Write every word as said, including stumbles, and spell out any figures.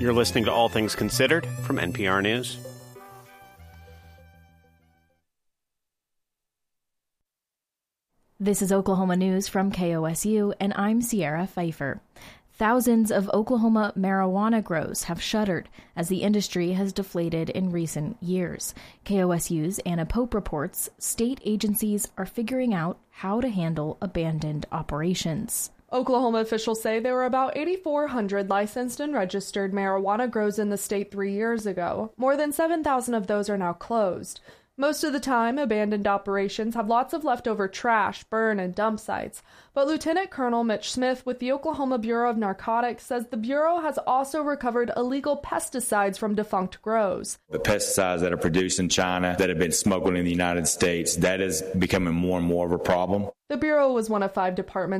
You're listening to All Things Considered from N P R News. This is Oklahoma News from K O S U, and I'm Sierra Pfeiffer. Thousands of Oklahoma marijuana grows have shuttered as the industry has deflated in recent years. K O S U's Anna Pope reports state agencies are figuring out how to handle abandoned operations. Oklahoma officials say there were about eighty-four hundred licensed and registered marijuana grows in the state three years ago. More than seven thousand of those are now closed. Most of the time, abandoned operations have lots of leftover trash, burn, and dump sites. But Lieutenant Colonel Mitch Smith with the Oklahoma Bureau of Narcotics says the Bureau has also recovered illegal pesticides from defunct grows. The pesticides that are produced in China that have been smuggled in the United States, that is becoming more and more of a problem. The Bureau was one of five departments